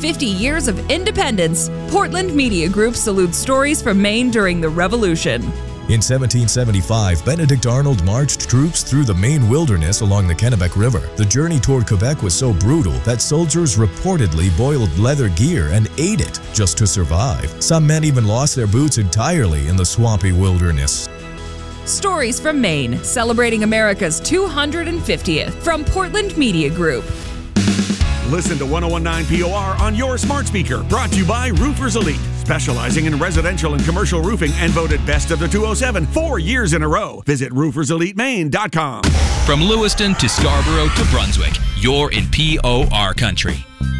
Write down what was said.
50 years of independence, Portland Media Group salutes stories from Maine during the Revolution. In 1775, Benedict Arnold marched troops through the Maine wilderness along the Kennebec River. The journey toward Quebec was so brutal that soldiers reportedly boiled leather gear and ate it just to survive. Some men even lost their boots entirely in the swampy wilderness. Stories from Maine, celebrating America's 250th from Portland Media Group. Listen to 1019 POR on your smart speaker. Brought to you by Roofers Elite, specializing in residential and commercial roofing and voted best of the 207 4 years in a row. Visit rooferselitemaine.com. From Lewiston to Scarborough to Brunswick, you're in POR country.